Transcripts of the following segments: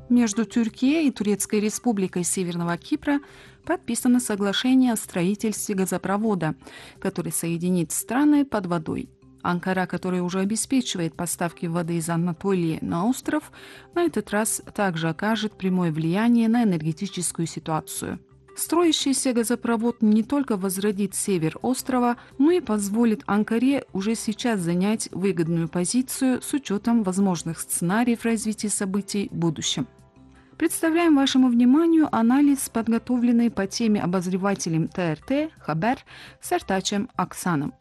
Между Тюркией и Турецкой Республикой Северного Кипра подписано соглашение о строительстве газопровода, который соединит страны под водой. Анкара, которая уже обеспечивает поставки воды из Анатолии на остров, на этот раз также окажет прямое влияние на энергетическую ситуацию. Строящийся газопровод не только возродит север острова, но и позволит Анкаре уже сейчас занять выгодную позицию с учетом возможных сценариев развития событий в будущем. Представляем вашему вниманию анализ, подготовленный по теме обозревателем ТРТ «Хабер» Сартачем Аксаном.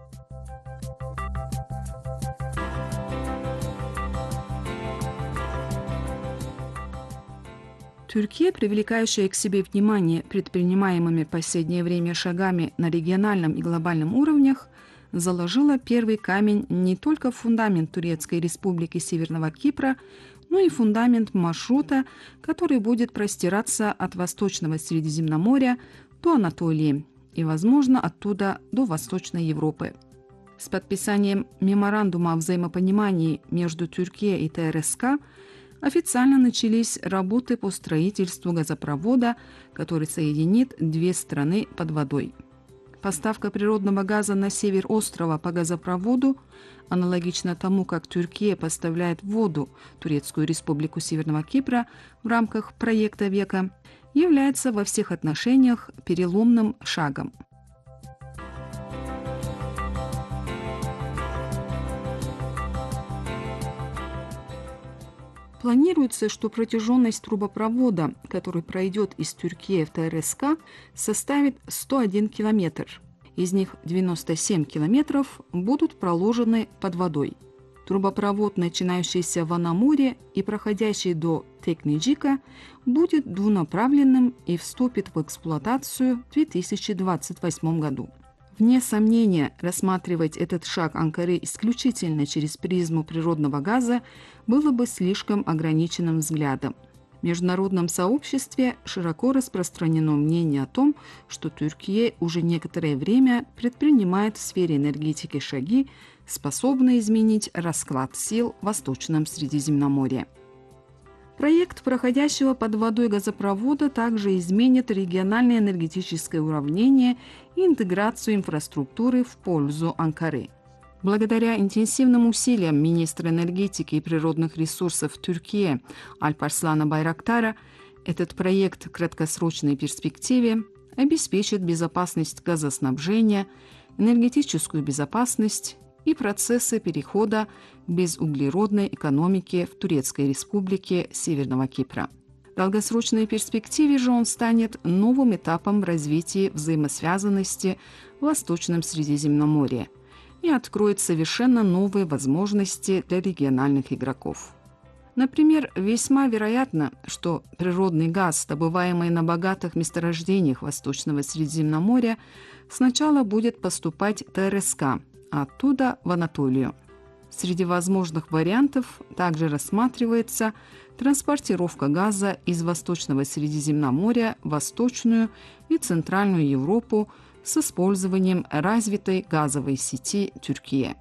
Турция, привлекающая к себе внимание предпринимаемыми в последнее время шагами на региональном и глобальном уровнях, заложила первый камень не только в фундамент Турецкой Республики Северного Кипра, но и фундамент маршрута, который будет простираться от Восточного Средиземноморья до Анатолии и, возможно, оттуда до Восточной Европы. С подписанием меморандума о взаимопонимании между Турцией и ТРСК официально начались работы по строительству газопровода, который соединит две страны под водой. Поставка природного газа на север острова по газопроводу, аналогично тому, как Турция поставляет воду в Турецкую Республику Северного Кипра в рамках проекта «Века», является во всех отношениях переломным шагом. Планируется, что протяженность трубопровода, который пройдет из Турции в ТРСК, составит 101 километр. Из них 97 километров будут проложены под водой. Трубопровод, начинающийся в Анамуре и проходящий до Текниджика, будет двунаправленным и вступит в эксплуатацию в 2028 году. Вне сомнения, рассматривать этот шаг Анкары исключительно через призму природного газа было бы слишком ограниченным взглядом. В международном сообществе широко распространено мнение о том, что Турция уже некоторое время предпринимает в сфере энергетики шаги, способные изменить расклад сил в Восточном Средиземноморье. Проект проходящего под водой газопровода также изменит региональное энергетическое уравнение и интеграцию инфраструктуры в пользу Анкары. Благодаря интенсивным усилиям министра энергетики и природных ресурсов Турции Альпарслана Байрактара этот проект в краткосрочной перспективе обеспечит безопасность газоснабжения, энергетическую безопасность и процессы перехода к безуглеродной экономике в Турецкой Республике Северного Кипра. В долгосрочной перспективе же он станет новым этапом в развитии взаимосвязанности в Восточном Средиземноморье и откроет совершенно новые возможности для региональных игроков. Например, весьма вероятно, что природный газ, добываемый на богатых месторождениях Восточного Средиземноморья, сначала будет поступать в ТРСК, а оттуда в Анатолию. Среди возможных вариантов также рассматривается транспортировка газа из Восточного Средиземноморья в Восточную и Центральную Европу с использованием развитой газовой сети Турции.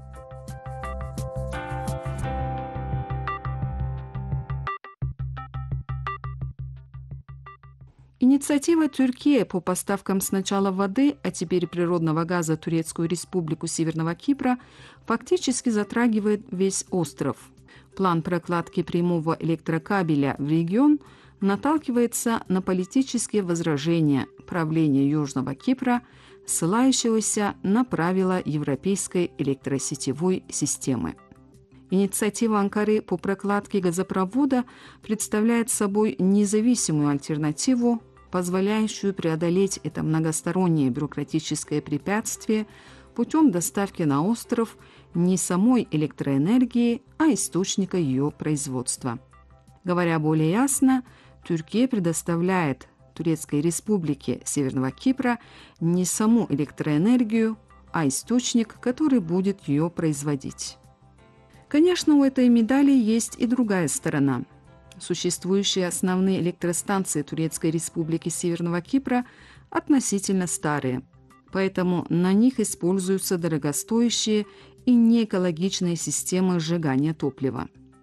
Инициатива Турции по поставкам сначала воды, а теперь природного газа в Турецкую Республику Северного Кипра фактически затрагивает весь остров. План прокладки прямого электрокабеля в регион наталкивается на политические возражения правления Южного Кипра, ссылающегося на правила европейской электросетевой системы. Инициатива Анкары по прокладке газопровода представляет собой независимую альтернативу, позволяющую преодолеть это многостороннее бюрократическое препятствие путем доставки на остров не самой электроэнергии, а источника ее производства. Говоря более ясно, Турция предоставляет Турецкой Республике Северного Кипра не саму электроэнергию, а источник, который будет ее производить. Конечно, у этой медали есть и другая сторона. Существующие основные электростанции Турецкой Республики Северного Кипра относительно старые, поэтому на них используются дорогостоящие и неэкологичные системы сжигания топлива.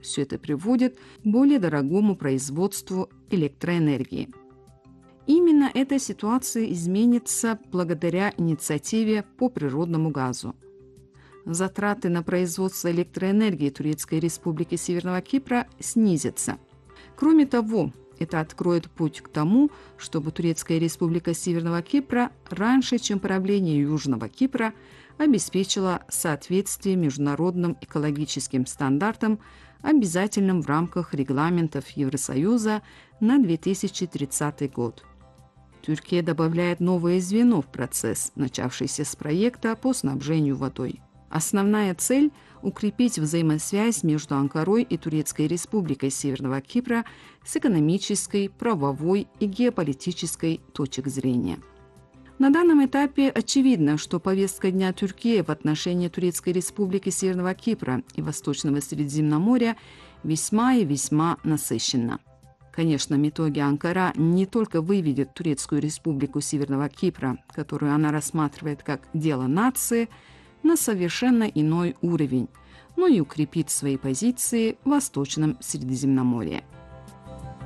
Все это приводит к более дорогому производству электроэнергии. Именно эта ситуация изменится благодаря инициативе по природному газу. Затраты на производство электроэнергии Турецкой Республики Северного Кипра снизятся. Кроме того, это откроет путь к тому, чтобы Турецкая Республика Северного Кипра раньше, чем правление Южного Кипра, обеспечила соответствие международным экологическим стандартам, обязательным в рамках регламентов Евросоюза на 2030 год. Турция добавляет новое звено в процесс, начавшийся с проекта по снабжению водой. Основная цель – укрепить взаимосвязь между Анкарой и Турецкой Республикой Северного Кипра с экономической, правовой и геополитической точек зрения. На данном этапе очевидно, что повестка дня Турции в отношении Турецкой Республики Северного Кипра и Восточного Средиземноморья весьма и весьма насыщена. Конечно, в итоге Анкара не только выведет Турецкую Республику Северного Кипра, которую она рассматривает как дело нации, на совершенно иной уровень, но и укрепит свои позиции в Восточном Средиземноморье.